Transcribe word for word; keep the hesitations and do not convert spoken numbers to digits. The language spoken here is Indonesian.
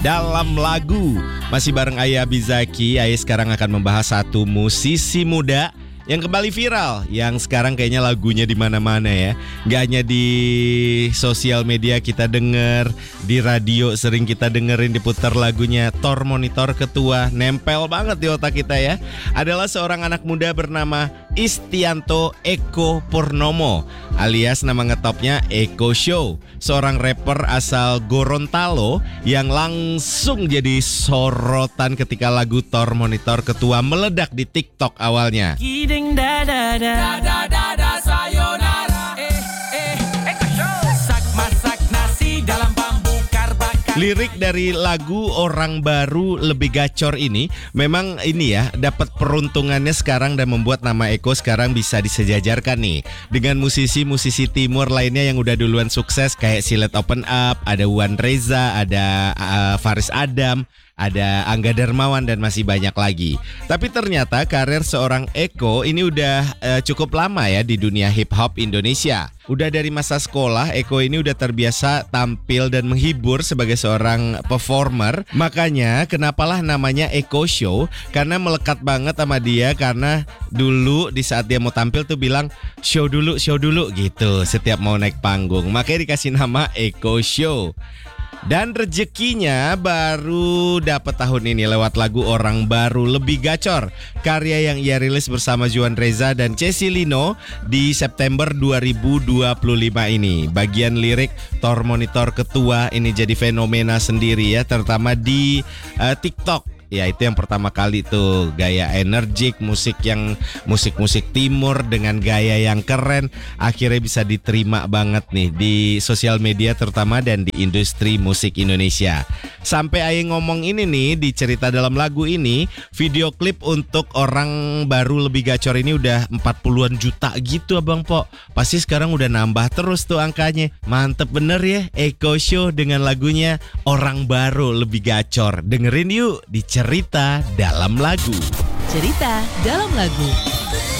dalam lagu. Masih bareng Ayah Bizaki. Ayah sekarang akan membahas satu musisi muda yang kembali viral, yang sekarang kayaknya lagunya di mana-mana ya. Gak hanya di sosial media kita denger, di radio sering kita dengerin diputar lagunya. Tor Monitor Ketua, nempel banget di otak kita ya. Adalah seorang anak muda bernama Istianto Eko Purnomo, alias nama ngetopnya Eko Show. Seorang rapper asal Gorontalo yang langsung jadi sorotan ketika lagu Tor Monitor Ketua meledak di TikTok awalnya. Da da da da da da sayonara eh eh Eko Show masak masak nasi dalam bambu karbakar. Lirik dari lagu Orang Baru Lebih Gacor ini memang ini ya dapat peruntungannya sekarang dan membuat nama Eko sekarang bisa disejajarkan nih dengan musisi-musisi timur lainnya yang udah duluan sukses kayak Silet Open Up, ada Wan Reza, ada uh, Faris Adam, ada Angga Darmawan dan masih banyak lagi. Tapi ternyata karir seorang Eko ini udah uh, cukup lama ya di dunia hip hop Indonesia. Udah dari masa sekolah Eko ini udah terbiasa tampil dan menghibur sebagai seorang performer. Makanya kenapalah namanya Eko Show, karena melekat banget sama dia. Karena dulu di saat dia mau tampil tuh bilang show dulu, show dulu gitu setiap mau naik panggung. Makanya dikasih nama Eko Show. Dan rezekinya baru dapat tahun ini lewat lagu Orang Baru Lebih Gacor, karya yang ia rilis bersama Juan Reza dan Cesi Lino di September dua ribu dua puluh lima ini. Bagian lirik Tor Monitor Ketua ini jadi fenomena sendiri ya, terutama di uh, TikTok. Ya itu yang pertama kali tuh, gaya energik, musik yang musik-musik timur dengan gaya yang keren akhirnya bisa diterima banget nih di sosial media terutama dan di industri musik Indonesia. Sampai Aye ngomong ini nih di cerita dalam lagu ini, video klip untuk Orang Baru Lebih Gacor ini udah empat puluhan juta gitu Abang Po. Pasti sekarang udah nambah terus tuh angkanya. Mantep bener ya Eko Show dengan lagunya Orang Baru Lebih Gacor. Dengerin yuk di Cerita Dalam Lagu. Cerita Dalam Lagu.